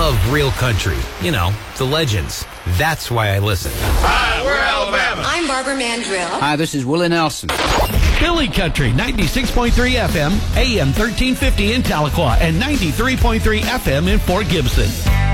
love real country. You know, the legends. That's why I listen. Hi, we're Alabama. I'm Barbara Mandrill. Hi, this is Willie Nelson. Philly Country, 96.3 FM, AM 1350 in Tahlequah, and 93.3 FM in Fort Gibson.